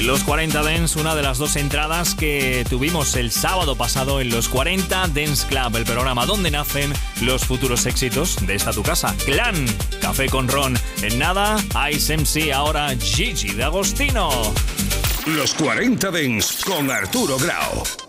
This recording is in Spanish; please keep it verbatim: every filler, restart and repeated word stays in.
Los cuarenta Dance, una de las dos entradas que tuvimos el sábado pasado en los cuarenta Dance Club, el programa donde nacen los futuros éxitos de esta tu casa. Clan, Café con Ron. En nada, Ice M C, ahora Gigi D'Agostino. Los cuarenta Dance con Arturo Grau.